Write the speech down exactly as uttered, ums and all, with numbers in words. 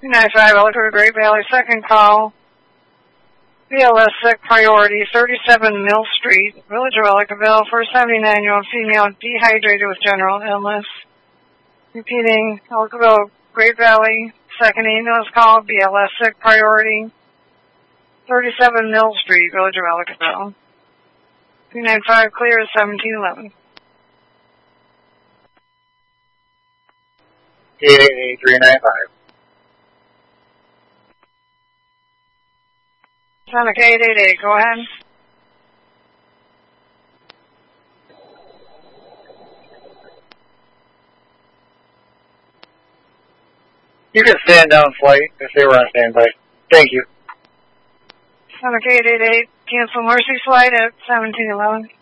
two nine five, Ellicott, Great Valley, second call. B L S sick priority, thirty-seven Mill Street, Village of Ellicottville, for a seventy-nine-year-old female dehydrated with general illness. Repeating, Ellicottville, Great Valley, second ambulance call, B L S sick priority, thirty-seven Mill Street, Village of Ellicottville. two nine five, clear, seventeen eleven. eight eight eight, three nine five. Sonic eight eight eight, go ahead. You can stand down flight if they were on standby. Thank you. Sonic eight eight eight, cancel Mercy flight at seventeen eleven.